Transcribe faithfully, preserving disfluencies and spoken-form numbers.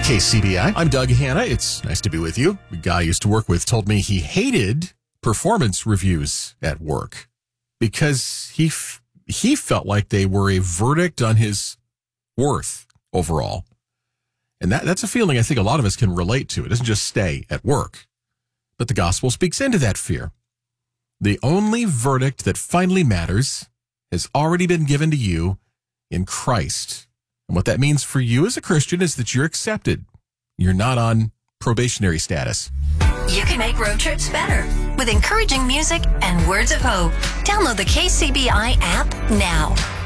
K C B I. I'm Doug Hanna. It's nice to be with you. A guy I used to work with told me he hated performance reviews at work because he f- he felt like they were a verdict on his worth overall. And that that's a feeling I think a lot of us can relate to. It doesn't just stay at work. But the gospel speaks into that fear. The only verdict that finally matters has already been given to you in Christ. And what that means for you as a Christian is that you're accepted. You're not on probationary status. You can make road trips better with encouraging music and words of hope. Download the K C B I app now.